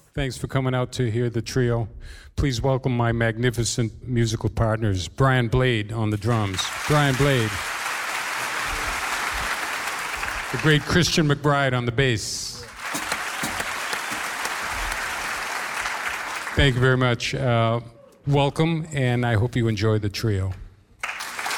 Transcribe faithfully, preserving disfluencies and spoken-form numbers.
Thanks for coming out to hear the trio. Please welcome my magnificent musical partners, Brian Blade on the drums. Brian Blade. The great Christian McBride on the bass. Thank you very much. Uh, welcome, and I hope you enjoy the trio.